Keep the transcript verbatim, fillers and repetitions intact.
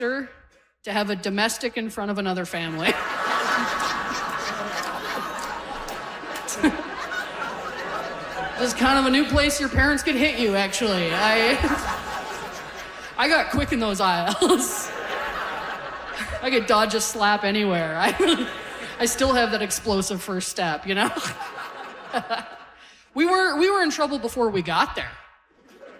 to have a domestic in front of another family. This is kind of a new place your parents could hit you, actually. I, I got quick in those aisles. I could dodge a slap anywhere. I, I still have that explosive first step, you know? we were, we were in trouble before we got there.